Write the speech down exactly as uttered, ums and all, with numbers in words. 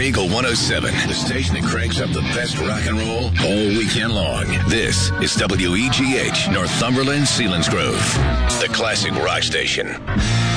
Eagle one oh seven, the station that cranks up the best rock and roll all weekend long. This is W E G H, Northumberland, Selinsgrove, the classic rock station.